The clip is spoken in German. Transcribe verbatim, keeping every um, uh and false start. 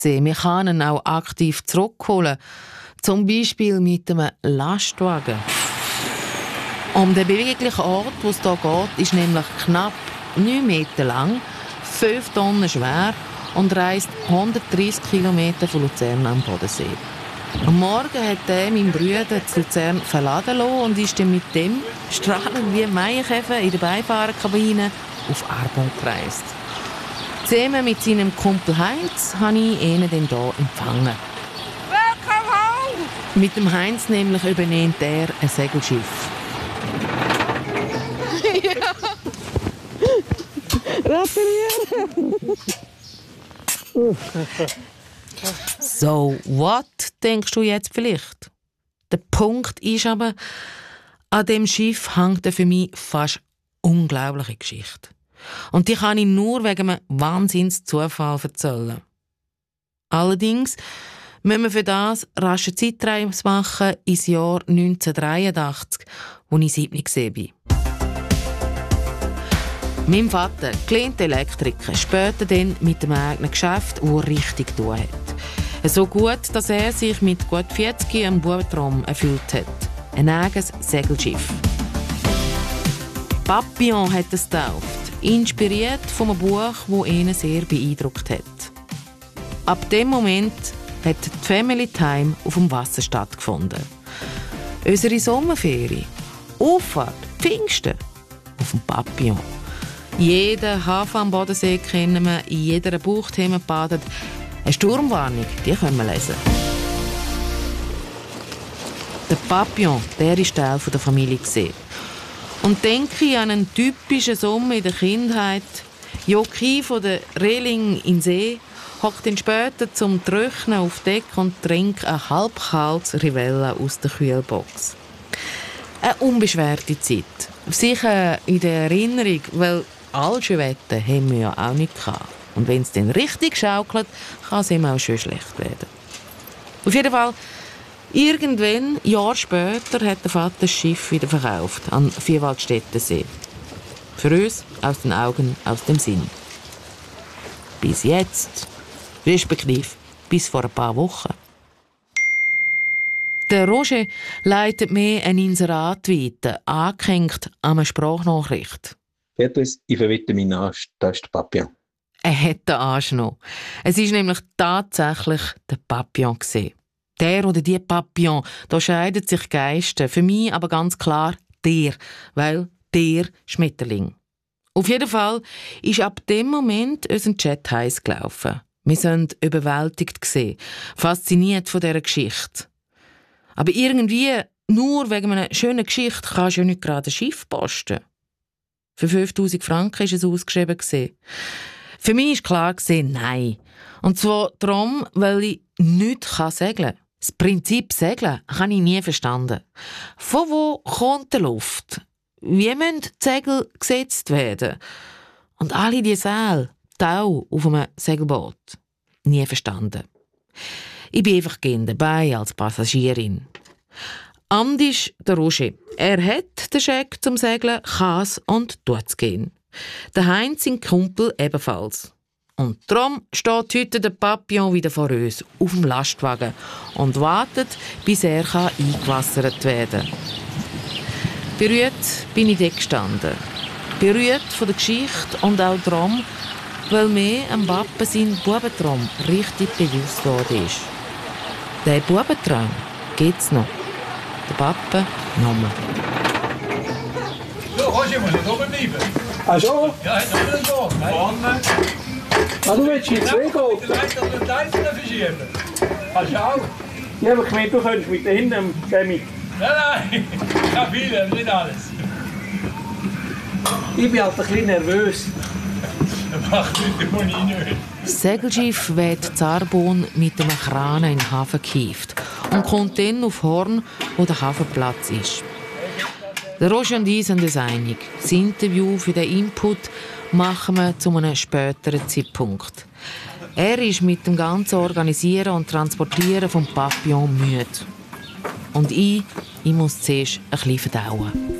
sehen. Man kann ihn auch aktiv zurückholen. Zum Beispiel mit einem Lastwagen. Um den beweglichen Ort, wo es hier geht, ist nämlich knapp neun Meter lang, fünf Tonnen schwer und reist hundertdreissig Kilometer von Luzern am Bodensee. Am Morgen hat er meinen Bruder zu Luzern verladen lassen und ist dann mit dem, strahlend wie ein Maienkäfer in der Beifahrerkabine, auf Aargau gereist. Zusammen mit seinem Kumpel Heinz habe ich ihn dann hier empfangen. Welcome home! Mit dem Heinz nämlich übernimmt er ein Segelschiff. Ja. Reparieren! So, what, denkst du jetzt vielleicht? Der Punkt ist aber, an dem Schiff hängt eine für mich fast unglaubliche Geschichte. Und die kann ich nur wegen einem Wahnsinnszufall erzählen. Allerdings müssen wir für das rasch eine Zeitreise machen ins Jahr neunzehnhundertdreiundachtzig, wo ich siebzig war. Mein Vater, gelernter Elektriker, später dann mit einem eigenen Geschäft, das er richtig getan hat. So gut, dass er sich mit gut vierzig einen Bubentraum erfüllt hat. Ein eigenes Segelschiff. Papillon hat es getauft, inspiriert von einem Buch, das ihn sehr beeindruckt hat. Ab dem Moment hat die Family Time auf dem Wasser stattgefunden. Unsere Sommerferien, Auffahrt, Pfingsten, auf dem Papillon. Jeden Hafen am Bodensee kennen wir, in jeder Bucht haben wir gebadet. Eine Sturmwarnung, die können wir lesen. Der Papillon, der war Teil der Familie. Und denke ich an einen typischen Sommer in der Kindheit. Jockey von der Reling in den See hockt dann später zum Trocknen auf Deck und trinkt ein halbkaltes Rivella aus der Kühlbox. Eine unbeschwerte Zeit. Sicher in der Erinnerung, weil Allschwetten haben wir ja auch nicht gehabt. Und wenn es dann richtig schaukelt, kann es ihm auch schon schlecht werden. Auf jeden Fall, irgendwann, Jahr später, hat der Vater das Schiff wieder verkauft an Vierwaldstättensee. Für uns aus den Augen, aus dem Sinn. Bis jetzt, respektive bis vor ein paar Wochen. Der Roger leitet mir ein Inserat weiter, angehängt an eine Sprachnachricht. Beatrice, ich verwette meinen Arsch, das ist der Papillon. Er hat den Arsch noch. Es war nämlich tatsächlich der Papillon. Der oder die Papillon, da scheiden sich Geister. Für mich aber ganz klar der, weil der Schmetterling. Auf jeden Fall ist ab dem Moment unser Chat heiß gelaufen. Wir sind überwältigt gesehen, fasziniert von dieser Geschichte. Aber irgendwie, nur wegen einer schönen Geschichte, kannst du ja nicht gerade ein Schiff posten. Für fünftausend Franken war es ausgeschrieben. Für mich war klar, nein. Und zwar darum, weil ich nicht segeln kann. Das Prinzip Segeln habe ich nie verstanden. Von wo kommt die Luft? Wie müssen die Segel gesetzt werden? Und alle diese Säle, Tau auf einem Segelboot. Nie verstanden. Ich bin einfach gerne dabei als Passagierin. Anders der Roger. Er hat den Scheck zum Segeln, kann es und tut es gehen. Der Heinz, sein Kumpel, ebenfalls. Und darum steht heute der Papillon wieder vor uns, auf dem Lastwagen und wartet, bis er eingewassert werden kann. Berührt bin ich dort gestanden. Berührt von der Geschichte und auch darum, weil mir am Papa sein Bubentraum richtig bewusst worden ist. Der Bubentraum gibt's noch. Der Papa nochmal. So, Roger, muss ich oben bleiben? Ach so? Ja, ich habe noch einen Tag. Vorne. Ah, du willst jetzt zwei gehen? Ich weiß, dass du einen Teil verschieben. Kannst du auch? Ja, aber ich meine, du könntest mit dahinten, Sammy. Nein, nein. Ich habe viele, aber nicht alles. Ich bin halt ein bisschen nervös. Das macht nichts, muss ich nicht. Das Segelschiff wird Zarbon mit einem Kran in den Hafen gehievt und kommt dann auf Horn, wo der Hafenplatz ist. Der Roger und ich sind uns einig. Das Interview für den Input machen wir zu einem späteren Zeitpunkt. Er ist mit dem ganzen Organisieren und Transportieren vom Papillon müde. Und ich, ich muss zuerst ein bisschen verdauen.